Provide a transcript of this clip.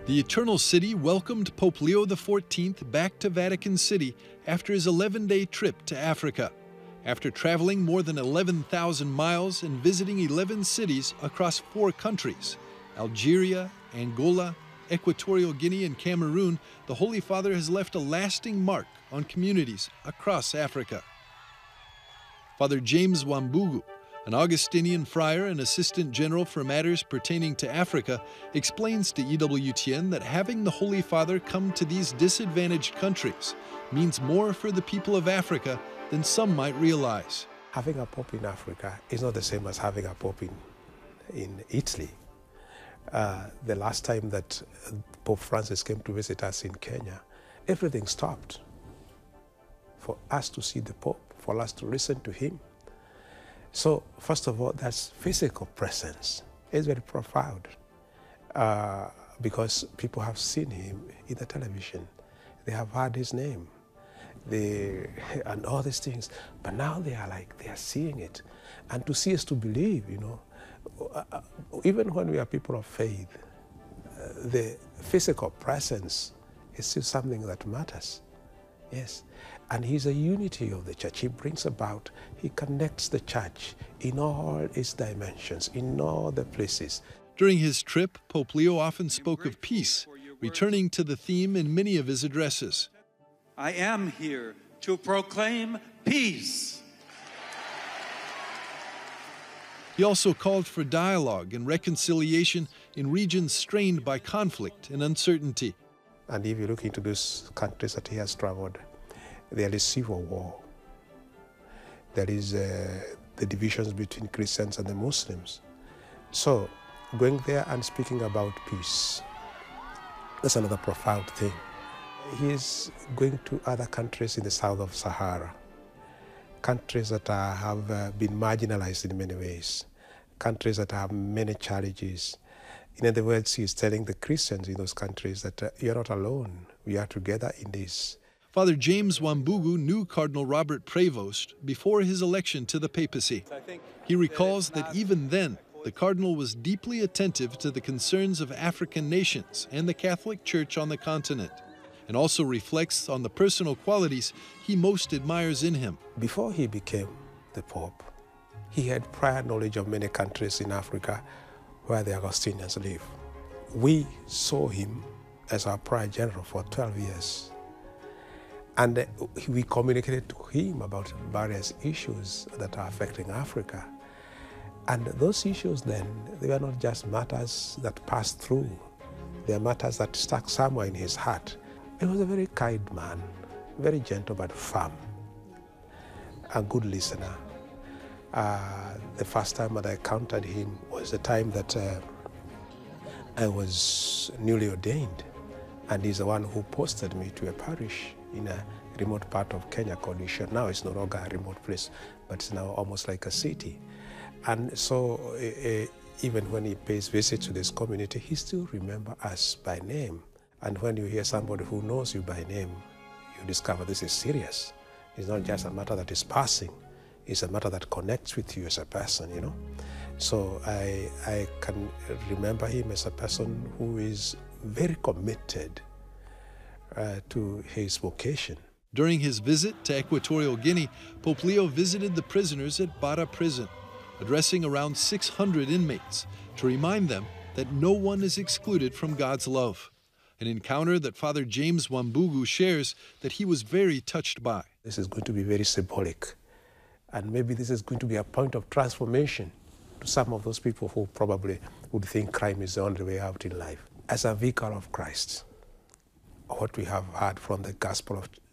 The Eternal City welcomed Pope Leo XIV back to Vatican City after his 11-day trip to Africa. After traveling more than 11,000 miles and visiting 11 cities across 4 countries, Algeria, Angola, Equatorial Guinea, and Cameroon, the Holy Father has left a lasting mark on communities across Africa. Father James Wambugu, an Augustinian friar and assistant general for matters pertaining to Africa, explains to EWTN that having the Holy Father come to these disadvantaged countries means more for the people of Africa than some might realize. Having a pope in Africa is not the same as having a pope in Italy. The last time that Pope Francis came to visit us in Kenya, everything stopped for us to see the Pope, for us to listen to him. So, first of all, that's physical presence. It's very profound because people have seen him in the television. They have heard his name and all these things. But now they are seeing it. And to see is to believe, you know. Even when we are people of faith, the physical presence is still something that matters. Yes. And he's a unity of the church. He brings about, he connects the church in all its dimensions, in all the places. During his trip, Pope Leo often spoke of peace, returning to the theme in many of his addresses. I am here to proclaim peace. He also called for dialogue and reconciliation in regions strained by conflict and uncertainty. And if you look into those countries that he has traveled, there is civil war. There is the divisions between Christians and the Muslims. So going there and speaking about peace, that's another profound thing. He is going to other countries in the south of Sahara, countries that have been marginalized in many ways, countries that have many challenges. In other words, he is telling the Christians in those countries that you're not alone, we are together in this. Father James Wambugu knew Cardinal Robert Prevost before his election to the papacy. He recalls that even then, the Cardinal was deeply attentive to the concerns of African nations and the Catholic Church on the continent, and also reflects on the personal qualities he most admires in him. Before he became the Pope, he had prior knowledge of many countries in Africa where the Augustinians live. We saw him as our prior general for 12 years. And we communicated to him about various issues that are affecting Africa. And those issues then, they were not just matters that passed through. They are matters that stuck somewhere in his heart. He was a very kind man, very gentle but firm, a good listener. The first time that I encountered him was the time that I was newly ordained, and he's the one who posted me to a parish in a remote part of Kenya called Isha. Now it's no longer a remote place, but it's now almost like a city. And so even when he pays visits to this community, he still remembers us by name. And when you hear somebody who knows you by name, you discover this is serious. It's not just a matter that is passing. It's a matter that connects with you as a person, you know. So I can remember him as a person who is very committed to his vocation. During his visit to Equatorial Guinea, Pope Leo visited the prisoners at Bara prison, addressing around 600 inmates to remind them that no one is excluded from God's love. An encounter that Father James Wambugu shares that he was very touched by. This is going to be very symbolic, and maybe this is going to be a point of transformation to some of those people who probably would think crime is the only way out in life. As a vicar of Christ, what we have heard from the gospel of